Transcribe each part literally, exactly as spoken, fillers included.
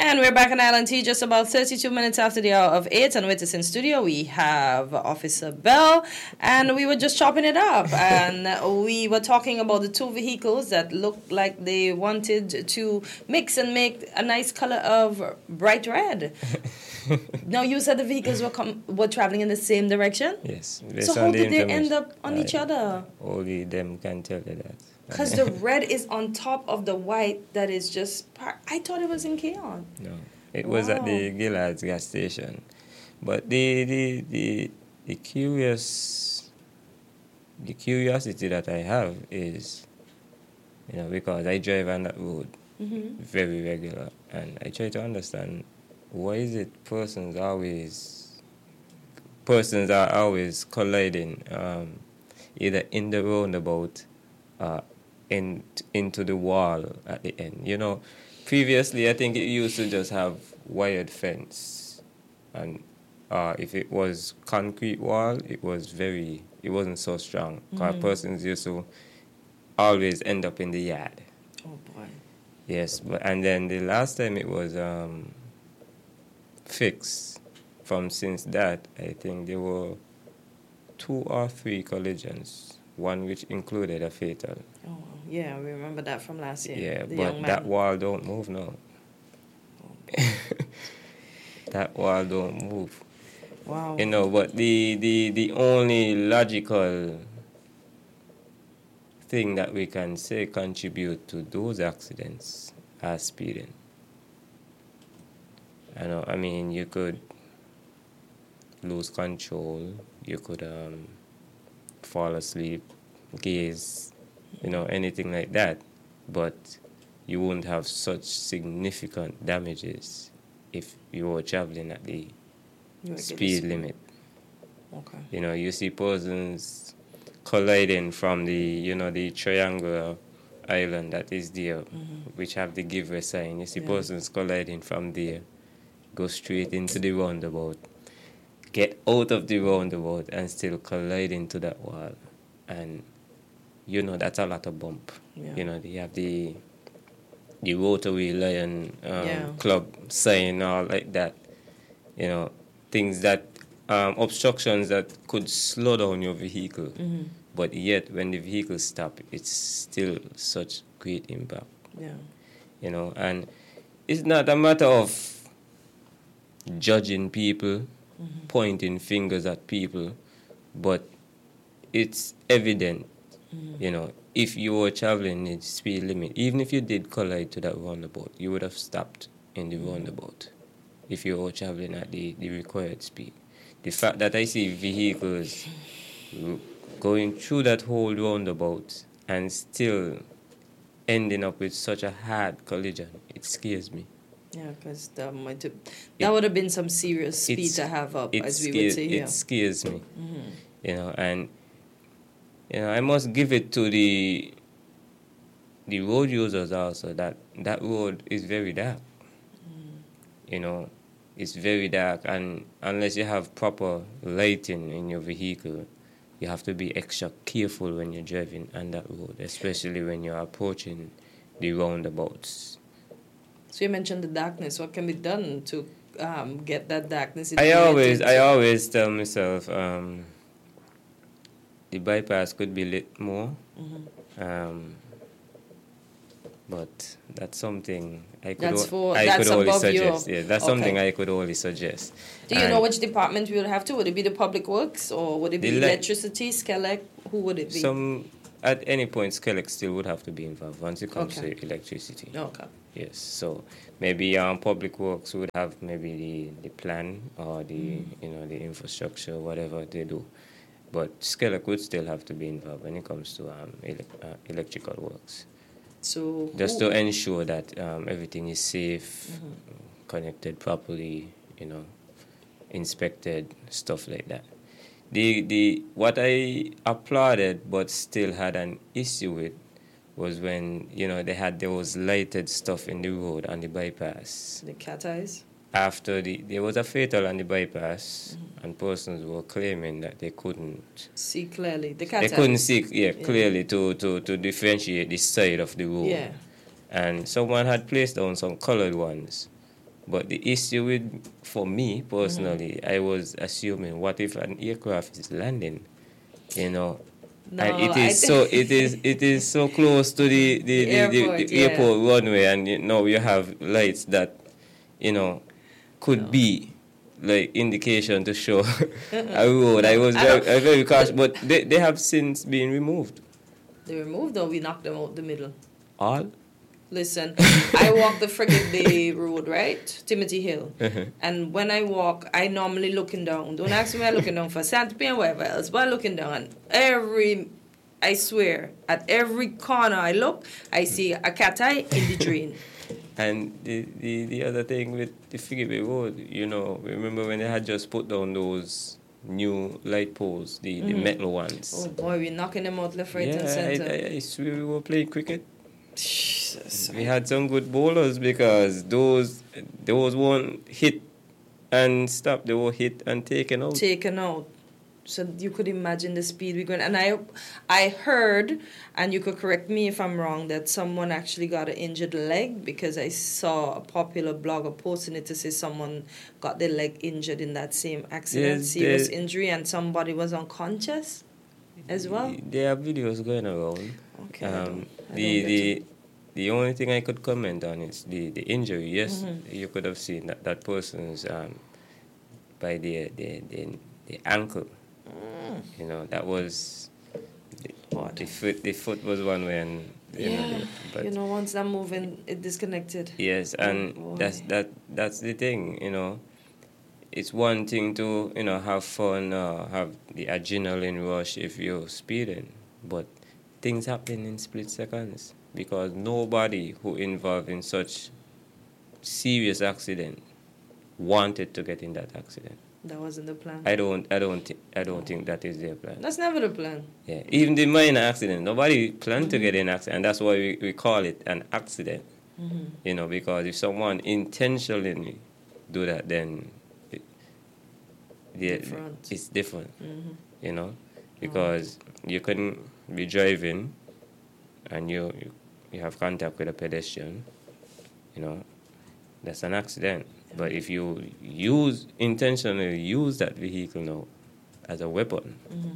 And we're back on Island T just about thirty-two minutes after the hour of eight. And with us in studio, we have Officer Bell. And we were just chopping it up. And we were talking about the two vehicles that looked like they wanted to mix and make a nice color of bright red. Now, you said the vehicles were com- were traveling in the same direction? Yes. So how did they end up on each other? Only them can tell you that. Because the red is on top of the white that is just... Par- I thought it was in Keon. No. It wow. was at the Gillard's gas station. But the, the, the, the curious... The curiosity that I have is, you know, because I drive on that road mm-hmm. very regular, and I try to understand why is it persons always... Persons are always colliding um, either in the roundabout uh, in into the wall at the end. You know, previously I think it used to just have wired fence, and uh, if it was concrete wall, it was very, it wasn't so strong. Because mm-hmm. persons used to always end up in the yard. Oh boy. Yes, but and then the last time it was um, fixed. From since that, I think there were two or three collisions, one which included a fatal. Oh, yeah, we remember that from last year. Yeah, but that wall don't move now. Oh, that wall don't move. Wow. You know, but the, the, the only logical thing that we can say contribute to those accidents are speeding. I know, I mean, you could lose control, you could um, fall asleep, gaze, you know, anything like that. But you wouldn't have such significant damages if you were traveling at the speed limit. Okay. You know, you see persons colliding from the, you know, the triangular island that is there, mm-hmm. which have the giver sign. You see yeah. persons colliding from there, go straight into the roundabout, get out of the roundabout and still collide into that wall. And, you know, that's a lot of bump. Yeah. You know, they have the the Rotary Lion um, yeah. Club sign, all like that. You know, things that, um, obstructions that could slow down your vehicle. Mm-hmm. But yet, when the vehicle stops, it's still such great impact. Yeah. You know, and it's not a matter of judging people, mm-hmm. pointing fingers at people, but it's evident, mm-hmm. you know, if you were traveling in the speed limit, even if you did collide to that roundabout, you would have stopped in the mm-hmm. roundabout if you were traveling at the, the required speed. The fact that I see vehicles going through that whole roundabout and still ending up with such a hard collision, it scares me. Yeah, because that might have, that would have been some serious speed to have up, as we would say here. It scares me, mm-hmm. you know, and you know I must give it to the the road users also that that road is very dark. Mm. You know, it's very dark, and unless you have proper lighting in your vehicle, you have to be extra careful when you're driving on that road, especially when you're approaching the roundabouts. So you mentioned the darkness. What can be done to um, get that darkness? I always, I always tell myself um, the bypass could be lit more, mm-hmm. um, but that's something I could. That's for, I that's could only above suggest. your, Yeah, that's okay. something I could only suggest. Do you and know which department we would have to? Would it be the Public Works, or would it be electricity, Skelec? Who would it be? Some at any point, Skelec still would have to be involved once it comes okay. to electricity. Okay. Yes, so maybe um, Public Works would have maybe the, the plan or the mm. you know the infrastructure, whatever they do, but Skelec would still have to be involved when it comes to um, ele- uh, electrical works. So just who? to ensure that um, everything is safe, mm-hmm. connected properly, you know, inspected, stuff like that. The the what I applauded but still had an issue with was when, you know, they had those lighted stuff in the road on the bypass. The cat eyes? After the, there was a fatal on the bypass, mm-hmm. and persons were claiming that they couldn't see clearly. The cat they eyes. couldn't see yeah, yeah. clearly to, to, to differentiate the side of the road. Yeah. And someone had placed down some colored ones. But the issue with, for me personally, mm-hmm. I was assuming, what if an aircraft is landing, you know, no, and it is so it is it is so close to the the, the, the airport, the, the yeah. airport runway, and you know you have lights that, you know, could no. be like indication to show a road. No, I was very, I very cautious, but they, they have since been removed. They removed, or we knocked them out the middle? All? Listen, I walk the Frigate Bay Road, right? Timothy Hill. Uh-huh. And when I walk, I normally looking down. Don't ask me where I'm looking down for Santa Pe and wherever else, but I'm looking down. Every, I swear, at every corner I look, I see a cat eye in the drain. And the, the, the other thing with the Frigate Bay Road, you know, remember when they had just put down those new light poles, the, mm-hmm. the metal ones? Oh boy, we're knocking them out left, right, yeah, and center. I, I, I swear we were playing cricket. Jesus. We had some good bowlers, because those those won't hit and stop. They were hit and taken out. Taken out. So you could imagine the speed we're going. And I, I heard, and you could correct me if I'm wrong, that someone actually got an injured leg, because I saw a popular blogger posting it to say someone got their leg injured in that same accident, yes, serious injury, and somebody was unconscious as well. There are videos going around. Okay. Um, I don't, I the don't the the only thing I could comment on is the, the injury. Yes, mm-hmm. you could have seen that that person's um, by the the the, the ankle. Mm. You know, that was the, what? the foot. The foot was one way, and you yeah. know, the, but you know, once they're moving, it disconnected. Yes, and oh, that's that that's the thing. You know, it's one thing to, you know, have fun, uh, have the adrenaline rush if you're speeding, but things happen in split seconds, because nobody who involved in such serious accident wanted to get in that accident. That wasn't the plan. I don't, I don't, th- I don't think that is their plan. That's never the plan. Yeah, even the minor accident, nobody planned mm-hmm. to get in an accident, and that's why we, we call it an accident. Mm-hmm. You know, because if someone intentionally do that, then it, different. it's different. Mm-hmm. You know, because oh. you couldn't be driving and you, you you have contact with a pedestrian, you know, that's an accident. Yeah. But if you use intentionally use that vehicle now as a weapon mm-hmm.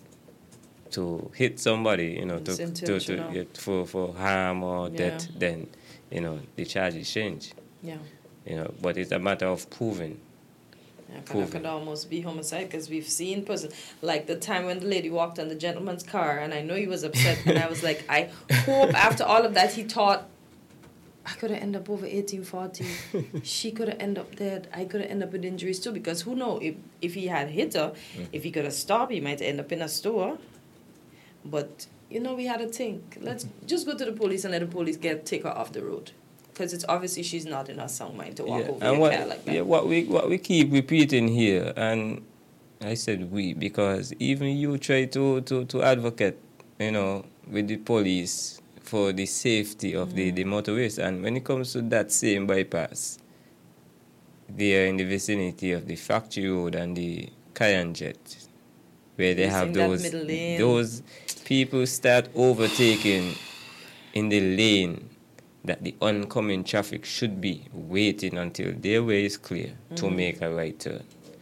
to hit somebody, you know, to, to, to get for, for harm or yeah. death, then, you know, the charges change. Yeah. You know, but it's a matter of proving. Yeah, it could almost be homicide, because we've seen person like the time when the lady walked on the gentleman's car, and I know he was upset, and I was like, I hope after all of that he thought, I could have ended up over eighteen forty. She could have ended up dead. I could have ended up with injuries too, because who knows, if if he had hit her, mm. if he could have stopped, he might end up in a store. But you know, we had to think. Let's just go to the police and let the police get take her off the road. Because it's obviously she's not in her sound mind to walk yeah, over and a what, car like that. Yeah, what we what we keep repeating here, and I said we because even you try to, to, to advocate, you know, with the police for the safety of mm-hmm. the, the motorists, and when it comes to that same bypass, they are in the vicinity of the factory road and the Cayenne Jet, where they have those those people start overtaking in the lane that the oncoming traffic should be waiting until their way is clear mm-hmm. to make a right turn.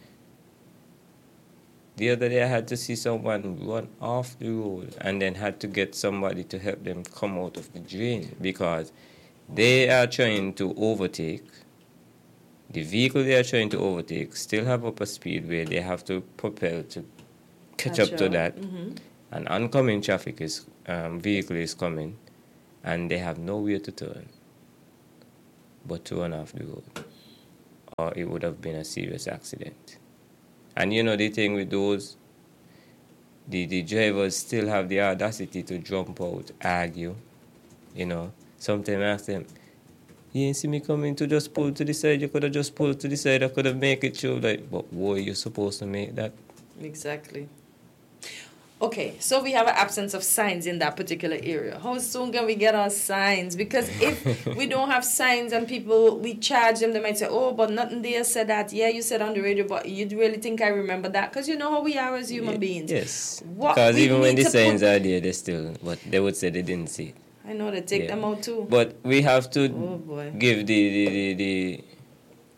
The other day I had to see someone run off the road and then had to get somebody to help them come out of the drain, because they are trying to overtake. The vehicle they are trying to overtake still have upper speed where they have to propel to catch That's up to that. Mm-hmm. And oncoming traffic is um, vehicle is coming, and they have nowhere to turn but to run off the road, or it would have been a serious accident. And you know the thing with those, the, the drivers still have the audacity to jump out, argue, you know. Sometimes I ask them, you ain't see me coming to just pull to the side, you could have just pulled to the side, I could have made it through. Like, but were you supposed to make that? Exactly. Okay, so we have an absence of signs in that particular area. How soon can we get our signs? Because if we don't have signs and people, we charge them, they might say, oh, but nothing there said that. Yeah, you said on the radio, but you really think I remember that? Because you know how we are as human yeah, beings. Yes, what because even when the signs put... are there, they still, but they would say they didn't see it. I know, they take yeah. them out too. But we have to oh, boy. give the, the, the, the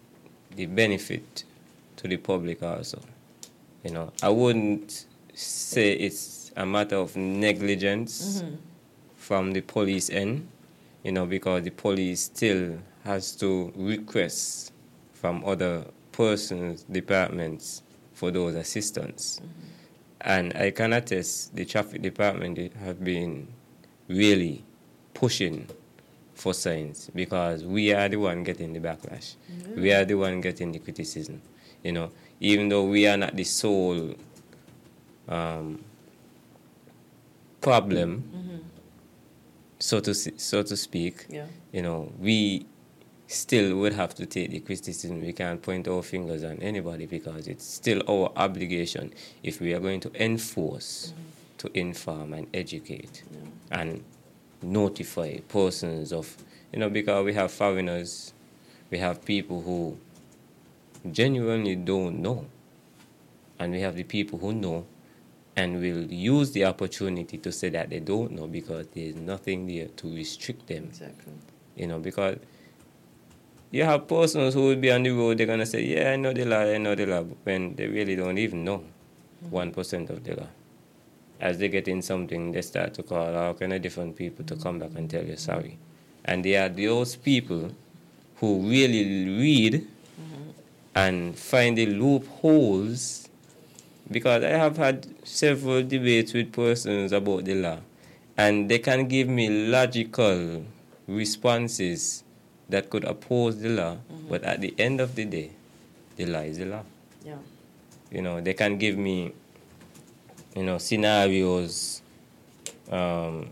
the benefit to the public also. You know, I wouldn't say it's a matter of negligence mm-hmm. from the police end, you know, because the police still has to request from other persons, departments for those assistance. Mm-hmm. And I can attest the traffic department have been really pushing for signs because we are the one getting the backlash. Mm-hmm. We are the one getting the criticism. You know, even though we are not the sole um, problem, mm-hmm. so to so to speak, yeah. you know, we still would have to take the criticism. We can't point our fingers on anybody because it's still our obligation if we are going to enforce, mm-hmm. to inform and educate yeah. and notify persons of, you know, because we have foreigners, we have people who genuinely don't know, and we have the people who know and will use the opportunity to say that they don't know because there's nothing there to restrict them. Exactly. You know, because you have persons who will be on the road, they're going to say, yeah, I know the law, I know the law, when they really don't even know mm-hmm. one percent of the law. As they get in something, they start to call all kind of different people to come back and tell you sorry. And they are those people who really read mm-hmm. and find the loopholes, because I have had several debates with persons about the law, and they can give me logical responses that could oppose the law, mm-hmm. but at the end of the day, the law is the law. Yeah. You know, they can give me, you know, scenarios, um,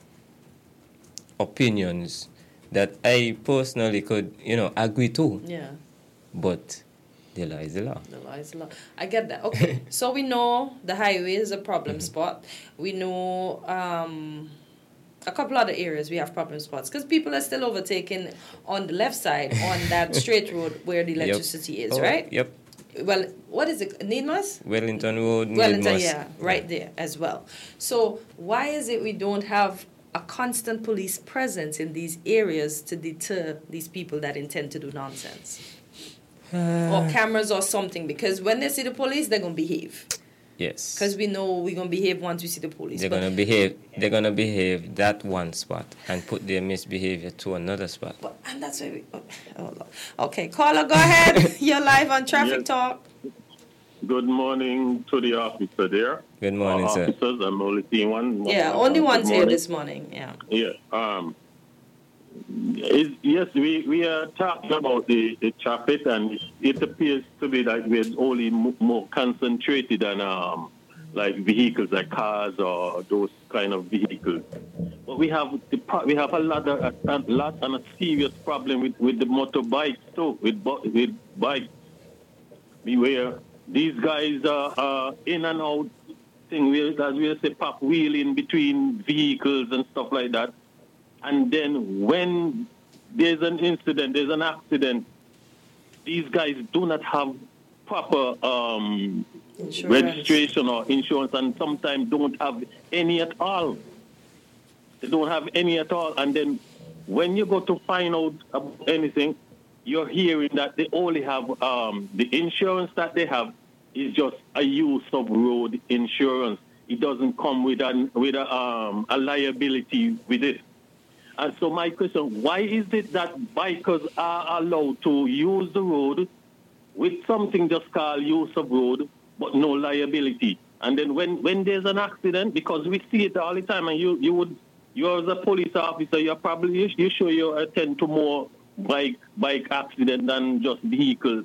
opinions that I personally could, you know, agree to. Yeah. But the law is the law. The law is the law. I get that. Okay. So we know the highway is a problem mm-hmm. spot. We know um, a couple other areas we have problem spots because people are still overtaking on the left side on that straight road where the electricity yep. is, oh, right? Yep. Well, what is it? Needmas? Wellington Road, Wellington, Needmas. yeah, right yeah. there as well. So why is it we don't have a constant police presence in these areas to deter these people that intend to do nonsense? Uh, or cameras or something, because when they see the police, they're going to behave. Yes. Because we know we're going to behave once we see the police. They're going to behave They're going to behave that one spot and put their misbehavior to another spot. But, and that's why we... Oh, oh, okay, caller, go ahead. You're live on Traffic yes. Talk. Good morning to the officer there. Good morning, uh, sir. Officers, I'm only seeing one. Yeah, uh, only one's here this morning, yeah. Yeah. Um, is, yes, we, we are talking about the, the traffic, and it appears to be that we're only m- more concentrated on um, like vehicles, like cars or those kind of vehicles. But we have the, we have a lot of, a, a lot and a serious problem with, with the motorbikes too, with with bikes. Beware, these guys are uh, in and out thing, as we say, pop wheeling between vehicles and stuff like that. And then when there's an incident, there's an accident, these guys do not have proper um, registration or insurance, and sometimes don't have any at all. They don't have any at all. And then when you go to find out about anything, you're hearing that they only have um, the insurance that they have is just a use of road insurance. It doesn't come with an with a, um, a liability with it. And so my question, why is it that bikers are allowed to use the road with something just called use of road, but no liability? And then when, when there's an accident, because we see it all the time, and you, you would, you as a police officer, you're probably, you sure you attend to more bike bike accident than just vehicles